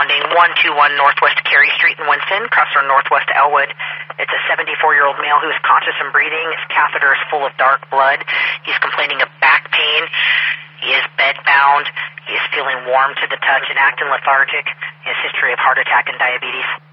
responding 121 Northwest Carey Street in Winston, across from Northwest Elwood. It's a 74-year-old male who is conscious and breathing. His catheter is full of dark blood. He's complaining of back pain. He is bedbound. He is feeling warm to the touch and acting lethargic. He has a history of heart attack and diabetes.